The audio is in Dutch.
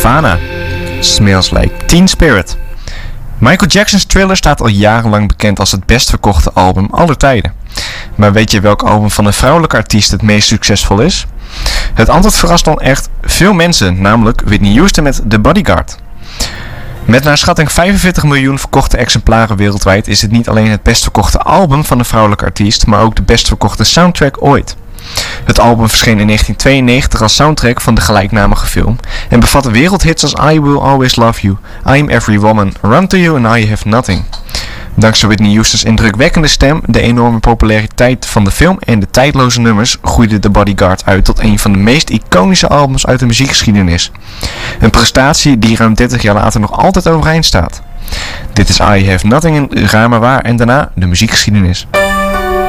Nirvana. Smells Like Teen Spirit. Michael Jackson's Thriller staat al jarenlang bekend als het best verkochte album aller tijden. Maar weet je welk album van een vrouwelijke artiest het meest succesvol is? Het antwoord verrast dan echt veel mensen, namelijk Whitney Houston met The Bodyguard. Met naar schatting 45 miljoen verkochte exemplaren wereldwijd is het niet alleen het best verkochte album van een vrouwelijke artiest, maar ook de best verkochte soundtrack ooit. Het album verscheen in 1992 als soundtrack van de gelijknamige film en bevat wereldhits als I Will Always Love You, I Am Every Woman, Run To You and Now You Have Nothing. Dankzij Whitney Houston's indrukwekkende stem, de enorme populariteit van de film en de tijdloze nummers groeide The Bodyguard uit tot een van de meest iconische albums uit de muziekgeschiedenis. Een prestatie die ruim 30 jaar later nog altijd overeind staat. Dit is I Have Nothing in Raar maar Waar en daarna de muziekgeschiedenis.